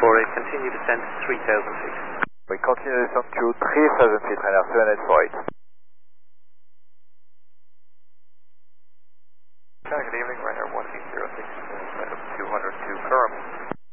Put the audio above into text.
148, continue descent to 3,000 feet. We continue descent to 3,000 feet, radar 748. Good evening, radar 1806, 202 current.